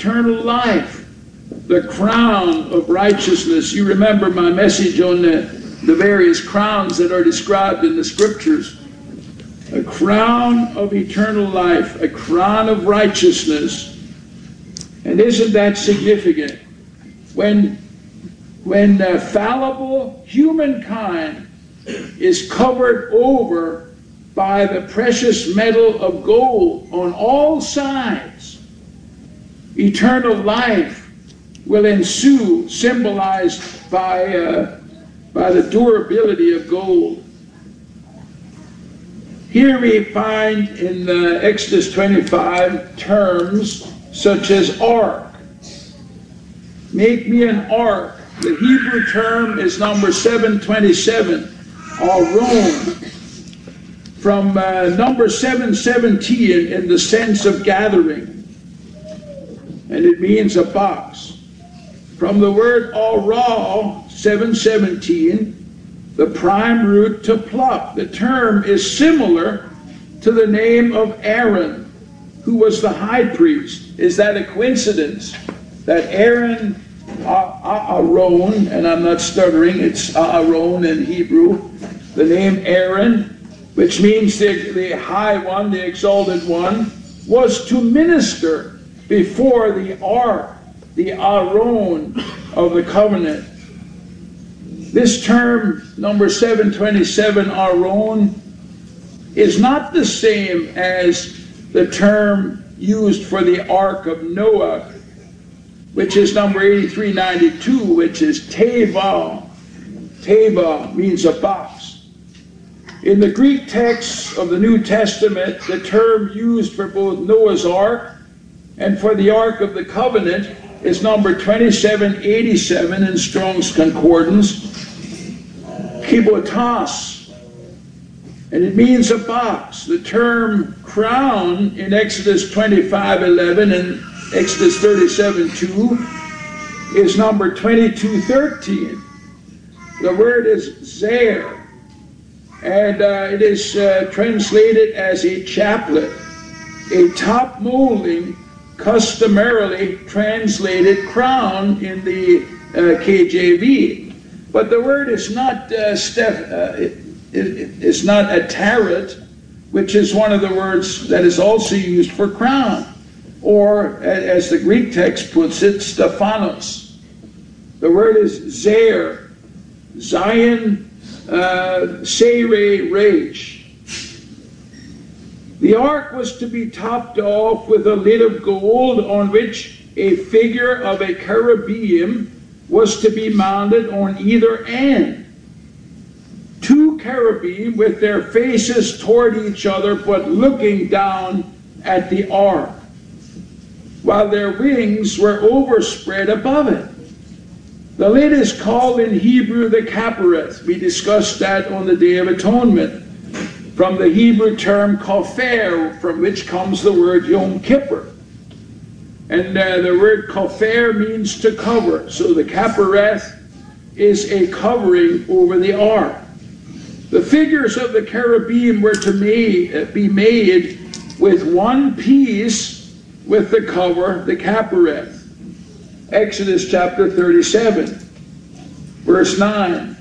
eternal life, the crown of righteousness. You remember my message on the various crowns that are described in the scriptures. A crown of eternal life, a crown of righteousness. And isn't that significant? When fallible humankind is covered over by the precious metal of gold on all sides, eternal life will ensue, symbolized by the durability of gold. Here we find in Exodus 25 terms such as ark. Make me an ark. The Hebrew term is number 727, aron, from number 717 in the sense of gathering. And it means a box. From the word ara, 717, the prime root to pluck. The term is similar to the name of Aaron, who was the high priest. Is that a coincidence that Aaron, Aaron, and I'm not stuttering, it's Aaron in Hebrew, the name Aaron, which means the high one, the exalted one, was to minister before the ark, the Aaron of the covenant. This term, number 727, Aaron, is not the same as the term used for the Ark of Noah, which is number 8392, which is Teva. Teva means a box. In the Greek texts of the New Testament, the term used for both Noah's Ark and for the Ark of the Covenant is number 2787 in Strong's Concordance, kibotas, and it means a box. The term crown in Exodus 25:11 and Exodus 37:2 is number 2213. The word is zer, and it is translated as a chaplet, a top molding, customarily translated crown in the KJV. But the word is not it's not a taret, which is one of the words that is also used for crown, or as the Greek text puts it, Stephanos. The word is zer, Zion, Seirei Reish. The ark was to be topped off with a lid of gold on which a figure of a cherubim was to be mounted on either end. Two cherubim with their faces toward each other but looking down at the ark, while their wings were overspread above it. The lid is called in Hebrew the kapareth. We discussed that on the Day of Atonement, from the Hebrew term kofer, from which comes the word Yom Kippur. And the word kofer means to cover. So the kapareth is a covering over the ark. The figures of the cherubim were to be made with one piece with the cover, the kapareth. Exodus chapter 37, verse 9.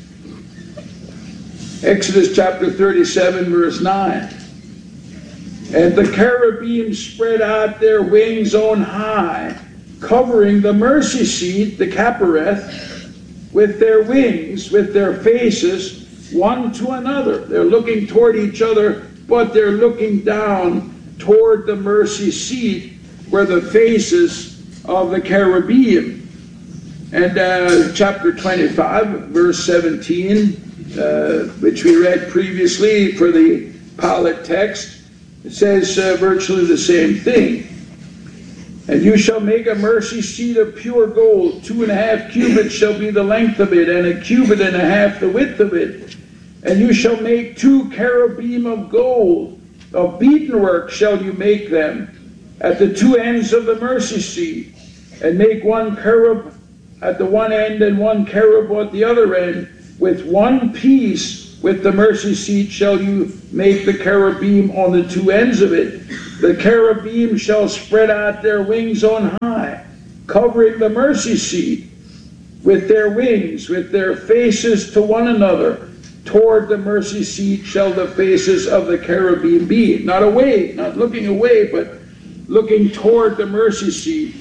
Exodus chapter 37, verse 9. And the cherubim spread out their wings on high, covering the mercy seat, the kapareth, with their wings, with their faces, one to another. They're looking toward each other, but they're looking down toward the mercy seat, where the faces of the cherubim. And chapter 25, verse 17, which we read previously for the pilot text, it says virtually the same thing. And you shall make a mercy seat of pure gold. 2.5 cubits shall be the length of it, and 1.5 cubits the width of it. And you shall make 2 cherubim of gold. Of beatenwork shall you make them at the 2 ends of the mercy seat, and make 1 cherub at the one end and 1 cherub at the other end, with one piece With the mercy seat shall you make the cherubim on the two ends of it. The cherubim shall spread out their wings on high, covering the mercy seat with their wings, with their faces to one another. Toward the mercy seat shall the faces of the cherubim be. Not away, not looking away, but looking toward the mercy seat.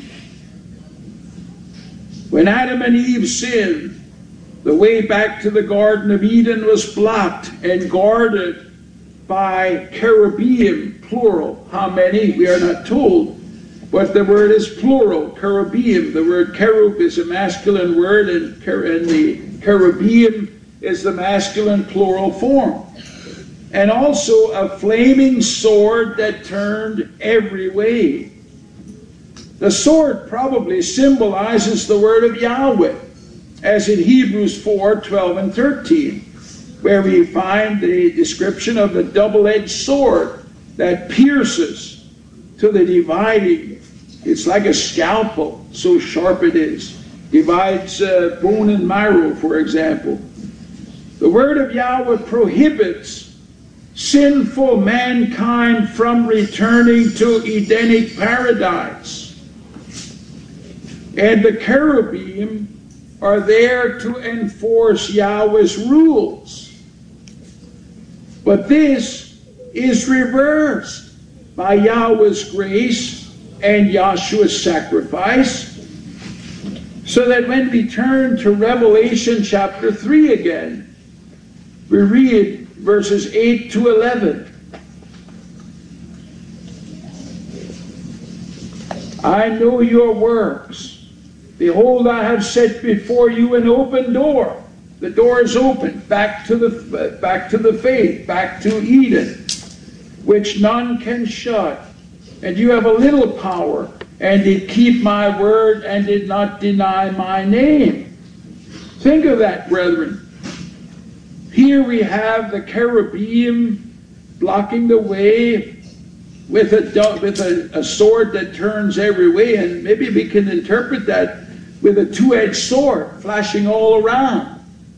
When Adam and Eve sinned, the way back to the Garden of Eden was blocked and guarded by cherubim, plural. How many? We are not told, but the word is plural, cherubim. The word cherub is a masculine word, and the cherubim is the masculine plural form. And also a flaming sword that turned every way. The sword probably symbolizes the word of Yahweh, as in Hebrews 4:12 and 13, where we find the description of the double-edged sword that pierces to the dividing. It's like a scalpel, so sharp it is. Divides bone and marrow, for example. The word of Yahweh prohibits sinful mankind from returning to Edenic paradise. And the cherubim are there to enforce Yahweh's rules. But this is reversed by Yahweh's grace and Yahshua's sacrifice, so that when we turn to Revelation chapter 3 again, we read verses 8 to 11. I know your works. Behold, I have set before you an open door. The door is open back to the faith, back to Eden, which none can shut. And you have a little power, and did keep my word, and did not deny my name. Think of that, brethren. Here we have the cherubim blocking the way with a sword that turns every way, and maybe we can interpret that with a two-edged sword flashing all around.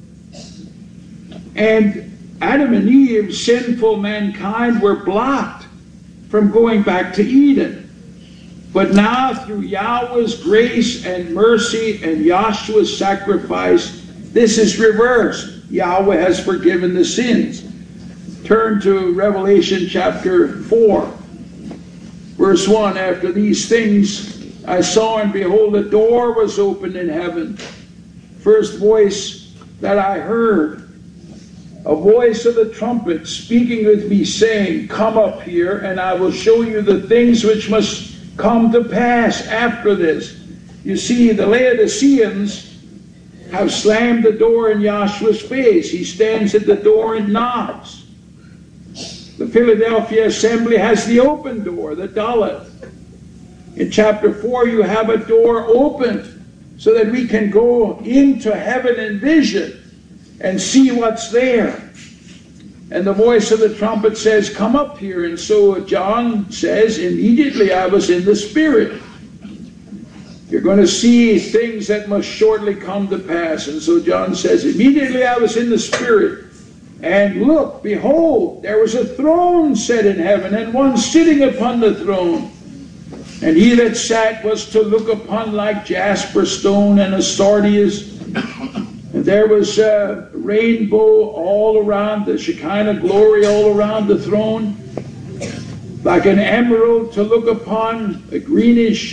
And Adam and Eve, sinful mankind, were blocked from going back to Eden. But now, through Yahweh's grace and mercy and Yahshua's sacrifice, this is reversed. Yahweh has forgiven the sins. Turn to Revelation chapter 4, verse 1. After these things I saw, and behold, a door was opened in heaven. First voice that I heard, a voice of the trumpet speaking with me, saying, Come up here, and I will show you the things which must come to pass after this. You see, the Laodiceans have slammed the door in Yahshua's face. He stands at the door and knocks. The Philadelphia assembly has the open door, the Dalet. In chapter 4, you have a door opened so that we can go into heaven in vision and see what's there. And the voice of the trumpet says, Come up here. And so John says, immediately I was in the Spirit. You're going to see things that must shortly come to pass. And so John says, immediately I was in the Spirit. And look, behold, there was a throne set in heaven, and one sitting upon the throne. And he that sat was to look upon like jasper stone and a sardius. And there was a rainbow all around, the Shekinah glory all around the throne, like an emerald to look upon, a greenish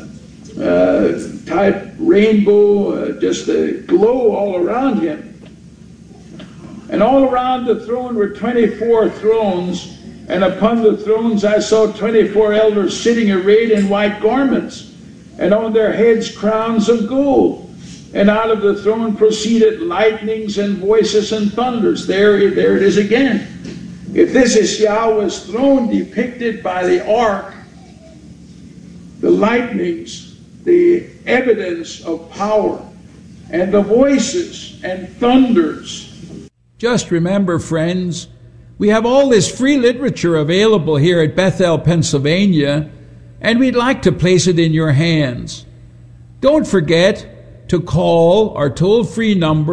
type rainbow, just a glow all around him. And all around the throne were 24 thrones, and upon the thrones I saw 24 elders sitting arrayed in white garments, and on their heads crowns of gold. And out of the throne proceeded lightnings and voices and thunders. There it is again. If this is Yahweh's throne depicted by the ark, the lightnings, the evidence of power, and the voices and thunders. Just remember, friends, we have all this free literature available here at Bethel, Pennsylvania, and we'd like to place it in your hands. Don't forget to call our toll-free number,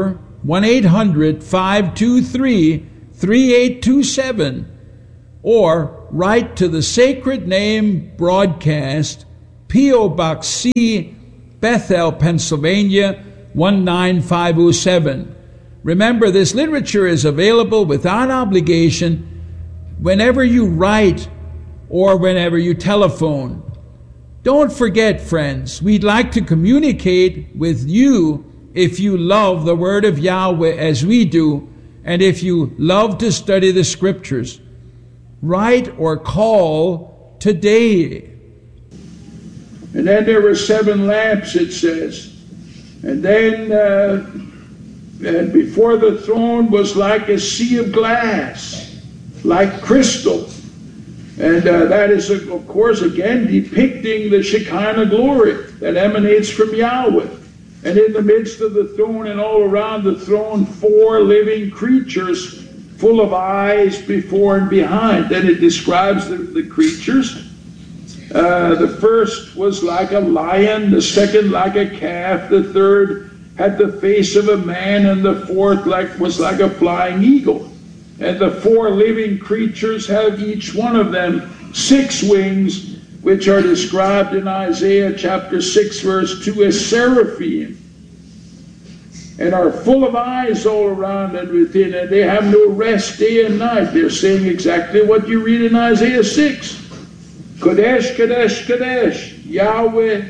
1-800-523-3827, or write to the Sacred Name Broadcast, P.O. Box C, Bethel, Pennsylvania, 19507. Remember, this literature is available without obligation whenever you write or whenever you telephone. Don't forget, friends, we'd like to communicate with you if you love the Word of Yahweh as we do, and if you love to study the Scriptures. Write or call today. And then there were 7 lamps, it says. And then and before the throne was like a sea of glass, like crystal. And that is, of course, again depicting the Shekinah glory that emanates from Yahweh. And in the midst of the throne and all around the throne, 4 living creatures full of eyes before and behind. Then it describes the creatures. The first was like a lion, the second like a calf, the third had the face of a man, and the fourth was like a flying eagle. And the 4 living creatures have each one of them 6 wings, which are described in Isaiah chapter 6, verse 2 as seraphim, and are full of eyes all around and within, and they have no rest day and night. They're saying exactly what you read in Isaiah 6. Kodesh, Kodesh, Kodesh, Yahweh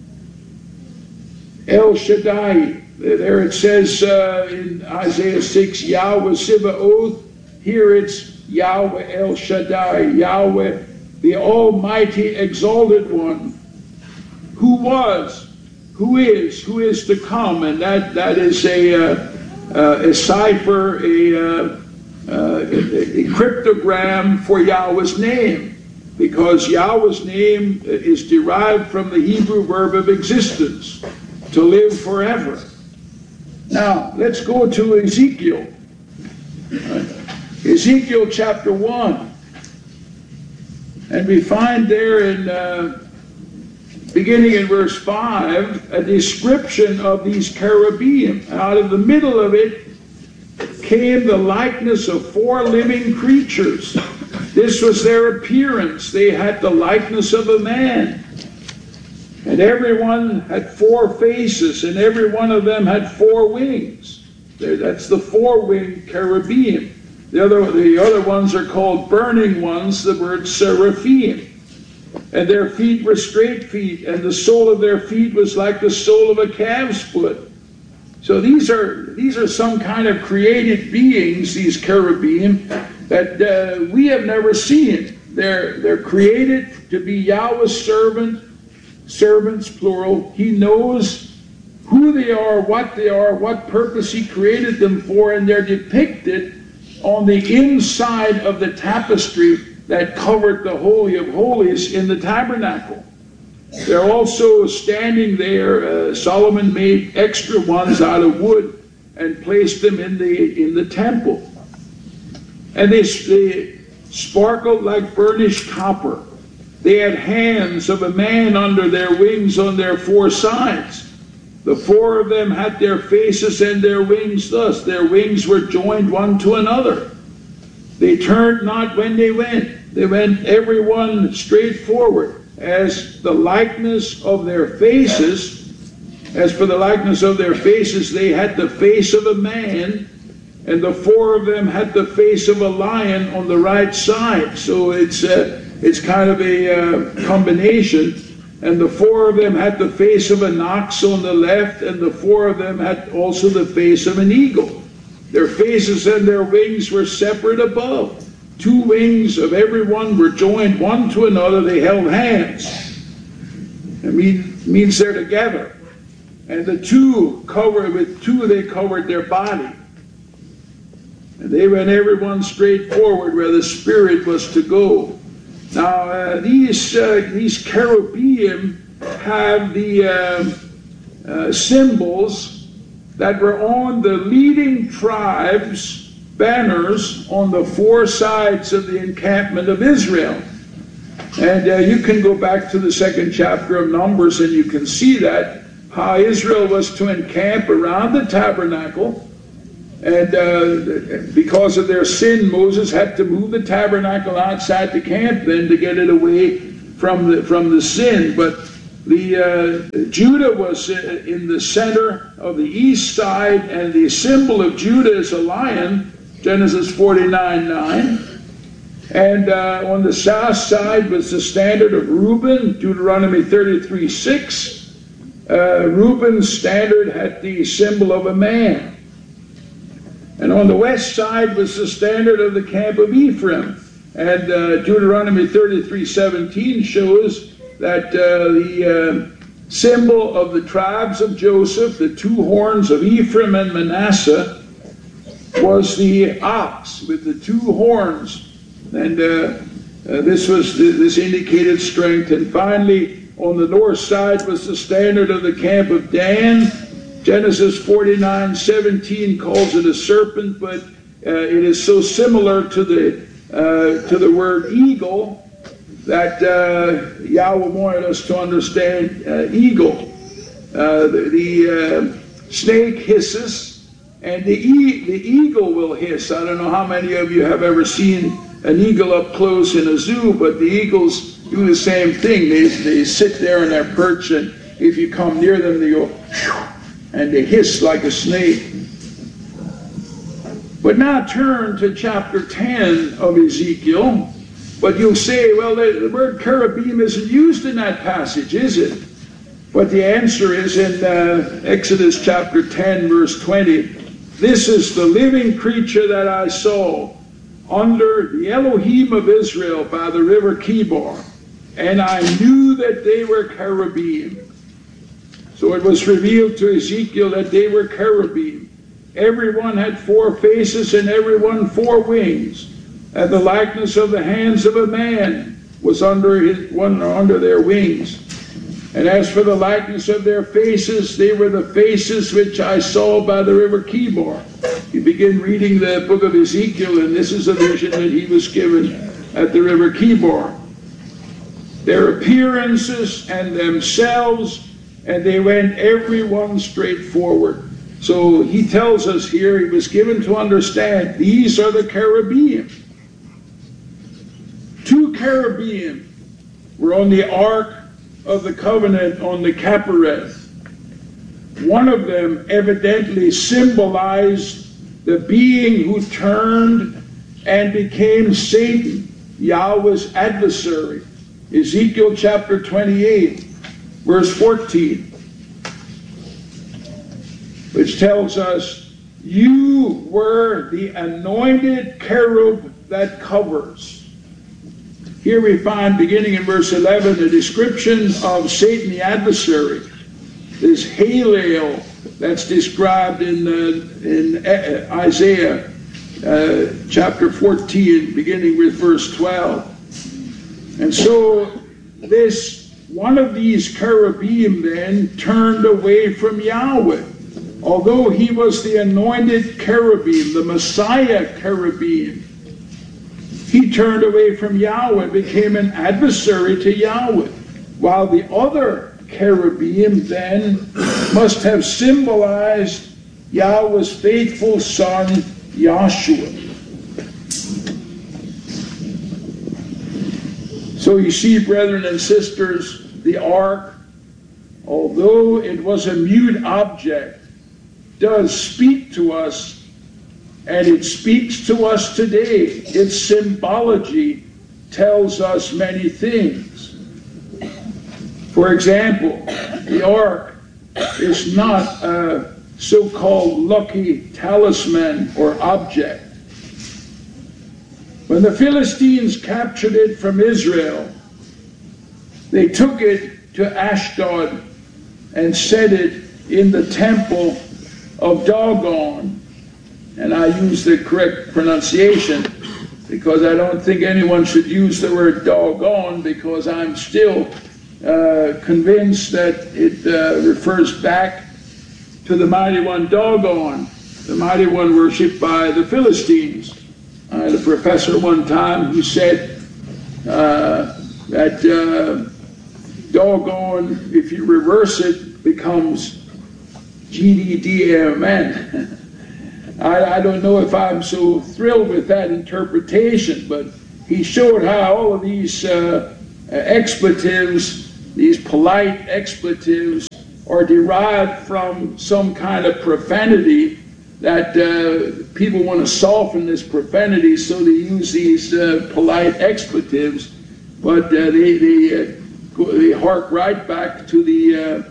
El Shaddai. There it says in Isaiah 6, Yahweh Sivaoth. Here it's Yahweh El Shaddai, Yahweh, the Almighty Exalted One, who was, who is to come. And that is a cipher, a cryptogram for Yahweh's name, because Yahweh's name is derived from the Hebrew verb of existence, to live forever. Now, let's go to Ezekiel. Ezekiel chapter 1. And we find there in, beginning in verse 5, a description of these cherubim. Out of the middle of it came the likeness of 4 living creatures. This was their appearance. They had the likeness of a man. And everyone had 4 faces, and every one of them had 4 wings. That's the 4-winged cherubim. The other ones are called burning ones, the word seraphim. And their feet were straight feet, and the sole of their feet was like the sole of a calf's foot. So these are some kind of created beings, these cherubim, that we have never seen. They're created to be Yahweh's servants, plural. He knows who they are, what purpose He created them for, and they're depicted on the inside of the tapestry that covered the Holy of Holies in the tabernacle. They're also standing there. Solomon made extra ones out of wood and placed them in the temple. And they sparkled like burnished copper. They had hands of a man under their wings on their 4 sides. The 4 of them had their faces and their wings thus. Their wings were joined one to another. They turned not when they went. They went every one straight forward. As for the likeness of their faces, they had the face of a man, and the 4 of them had the face of a lion on the right side. So it's kind of a combination. And the 4 of them had the face of an ox on the left, and the 4 of them had also the face of an eagle. Their faces and their wings were separate above. 2 wings of every one were joined one to another. They held hands. It means they're together. And they covered their body. And they went every one straight forward where the Spirit was to go. Now, these cherubim have the symbols that were on the leading tribes' banners on the 4 sides of the encampment of Israel. And you can go back to the 2nd chapter of Numbers, and you can see that, how Israel was to encamp around the tabernacle, And because of their sin, Moses had to move the tabernacle outside the camp then to get it away from the sin. But Judah was in the center of the east side, and the symbol of Judah is a lion, Genesis 49:9. And on the south side was the standard of Reuben, Deuteronomy 33:6. Reuben's standard had the symbol of a man. And on the west side was the standard of the camp of Ephraim. And Deuteronomy 33:17 shows that the symbol of the tribes of Joseph, the two horns of Ephraim and Manasseh, was the ox with the two horns. And this indicated strength. And finally, on the north side was the standard of the camp of Dan. Genesis 49:17 calls it a serpent, but it is so similar to the word eagle that Yahweh wanted us to understand eagle. The snake hisses, and the eagle will hiss. I don't know how many of you have ever seen an eagle up close in a zoo, but the eagles do the same thing. They sit there in their perch, and if you come near them, they go, and they hiss like a snake. But now turn to chapter 10 of Ezekiel. But you'll say, well, the word cherubim isn't used in that passage, is it? But the answer is in Exodus chapter 10, verse 20. This is the living creature that I saw under the Elohim of Israel by the river Kibar, and I knew that they were cherubim. So it was revealed to Ezekiel that they were cherubim. Everyone had 4 faces and everyone 4 wings, and the likeness of the hands of a man was under their wings. And as for the likeness of their faces, they were the faces which I saw by the river Kibar. You begin reading the book of Ezekiel, and this is a vision that he was given at the river Kibar. Their appearances and themselves, and they went every one straight forward. So he tells us here, he was given to understand, these are the cherubim. 2 cherubim were on the ark of the covenant on the Kapareth. One of them evidently symbolized the being who turned and became Satan, Yahweh's adversary. Ezekiel chapter 28, verse 14, which tells us, you were the anointed cherub that covers. Here we find, beginning in verse 11, a description of Satan the adversary. This Halel that's described in Isaiah chapter 14, beginning with verse 12. And so this one of these cherubim then turned away from Yahweh. Although he was the anointed cherubim, the Messiah cherubim, he turned away from Yahweh, became an adversary to Yahweh. While the other cherubim then must have symbolized Yahweh's faithful son, Yahshua. So you see, brethren and sisters, the ark, although it was a mute object, does speak to us, and it speaks to us today. Its symbology tells us many things. For example, the ark is not a so-called lucky talisman or object. When the Philistines captured it from Israel, they took it to Ashdod and set it in the temple of Dagon. And I use the correct pronunciation because I don't think anyone should use the word doggone, because I'm still convinced that it refers back to the mighty one Dagon, the mighty one worshipped by the Philistines. I had a professor one time who said that doggone, if you reverse it, becomes GDDMN. I don't know if I'm so thrilled with that interpretation, but he showed how all of these expletives, these polite expletives, are derived from some kind of profanity that people want to soften this profanity, so they use these polite expletives, but they hark right back to the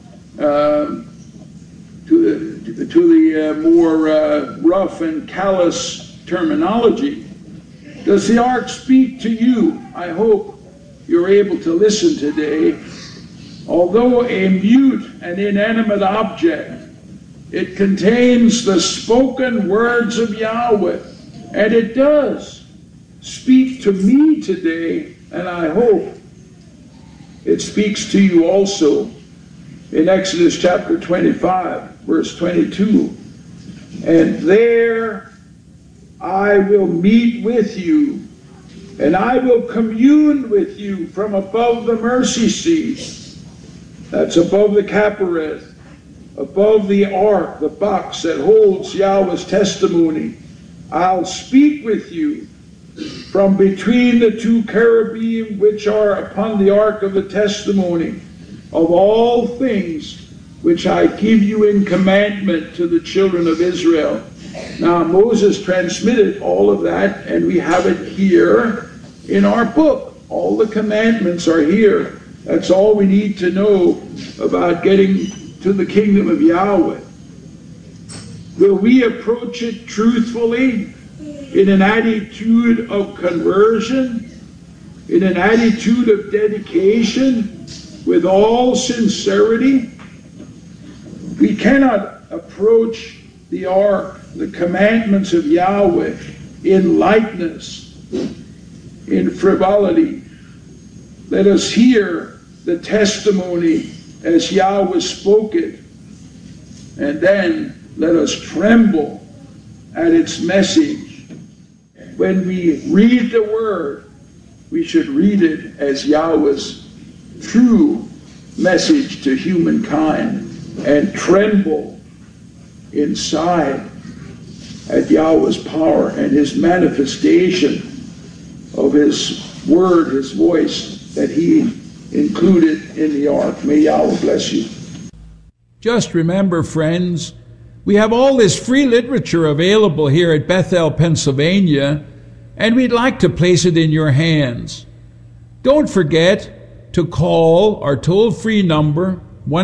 more rough and callous terminology. Does the ark speak to you? I hope you're able to listen today. Although a mute and inanimate object, it contains the spoken words of Yahweh, and it does speak to me today, and I hope it speaks to you also. In Exodus chapter 25, verse 22, and there I will meet with you, and I will commune with you from above the mercy seat. That's above the Kaporeth, above the ark, the box that holds Yahweh's testimony. I'll speak with you from between the two cherubim which are upon the ark of the testimony, of all things which I give you in commandment to the children of Israel. Now Moses transmitted all of that, and we have it here in our book. All the commandments are here. That's all we need to know about getting to the kingdom of Yahweh. Will we approach it truthfully, in an attitude of conversion, in an attitude of dedication, with all sincerity? We cannot approach the ark, the commandments of Yahweh, in lightness, in frivolity. Let us hear the testimony as Yahweh spoke it, and then let us tremble at its message. When we read the word, we should read it as Yahweh's true message to humankind, and tremble inside at Yahweh's power and his manifestation of his word, his voice that he included in the ark. May Yahweh bless you. Just remember, friends, we have all this free literature available here at Bethel, Pennsylvania, and we'd like to place it in your hands. Don't forget to call our toll-free number,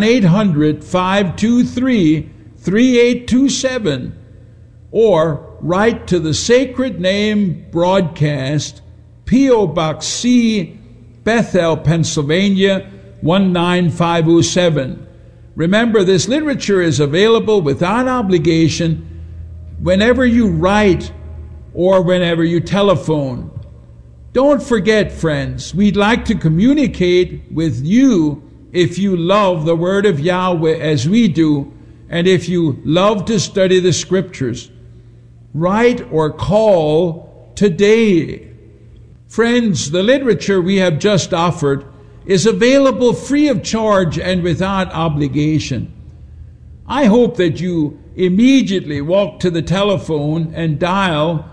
1-800-523-3827, or write to the Sacred Name Broadcast, P.O. Box C, Bethel, Pennsylvania, 19507. Remember, this literature is available without obligation whenever you write or whenever you telephone. Don't forget, friends, we'd like to communicate with you if you love the Word of Yahweh as we do, and if you love to study the Scriptures. Write or call today. Friends, the literature we have just offered is available free of charge and without obligation. I hope that you immediately walk to the telephone and dial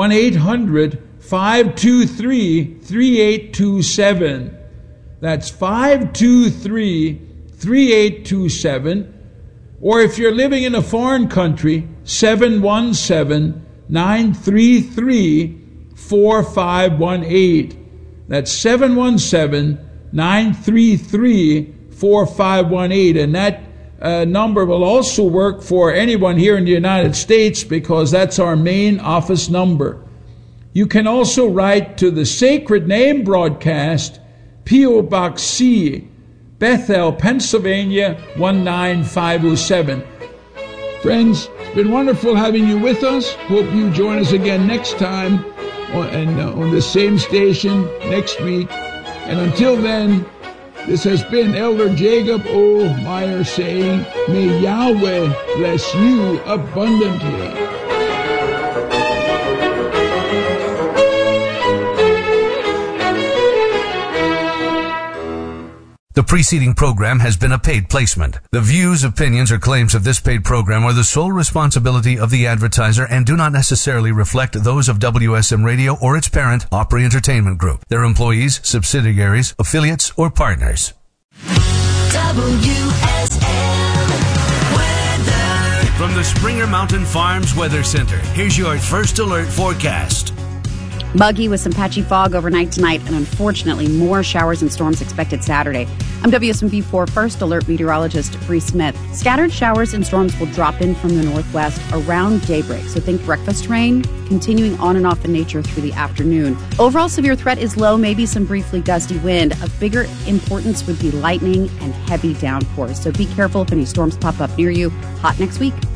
1-800-523-3827. That's 523-3827. Or if you're living in a foreign country, 717-933-4518. That's 717-933-4518. And that number will also work for anyone here in the United States, because that's our main office number. You can also write to the Sacred Name Broadcast, P.O. Box C, Bethel, Pennsylvania, 19507. Friends, it's been wonderful having you with us. Hope you join us again next time on the same station next week. And until then, this has been Elder Jacob O. Meyer saying, may Yahweh bless you abundantly. The preceding program has been a paid placement. The views, opinions, or claims of this paid program are the sole responsibility of the advertiser and do not necessarily reflect those of WSM Radio or its parent, Opry Entertainment Group, their employees, subsidiaries, affiliates, or partners. WSM weather. From the Springer Mountain Farms Weather Center, here's your first alert forecast. Muggy with some patchy fog overnight tonight, and unfortunately more showers and storms expected Saturday. I'm WSMV4 First Alert meteorologist Bree Smith. Scattered showers and storms will drop in from the northwest around daybreak, so think breakfast rain, continuing on and off in nature through the afternoon. Overall severe threat is low, maybe some briefly gusty wind. Of bigger importance would be lightning and heavy downpours, so be careful if any storms pop up near you. Hot next week.